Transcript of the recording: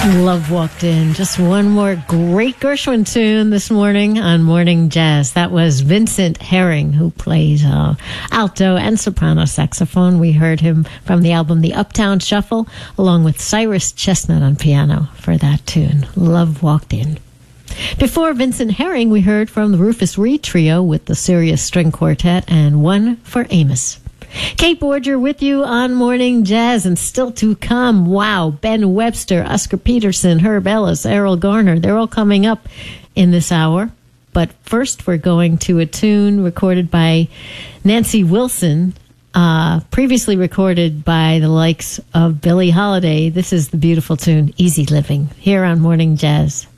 Love Walked In. Just one more great Gershwin tune this morning on Morning Jazz. That was Vincent Herring, who plays alto and soprano saxophone. We heard him from the album The Uptown Shuffle, along with Cyrus Chestnut on piano for that tune. Love Walked In. Before Vincent Herring, we heard from the Rufus Reed Trio with the Sirius String Quartet and One for Amos. Kate Borger with you on Morning Jazz, and still to come, wow, Ben Webster, Oscar Peterson, Herb Ellis, Errol Garner, they're all coming up in this hour. But first we're going to a tune recorded by Nancy Wilson, previously recorded by the likes of Billie Holiday. This is the beautiful tune, Easy Living, here on Morning Jazz.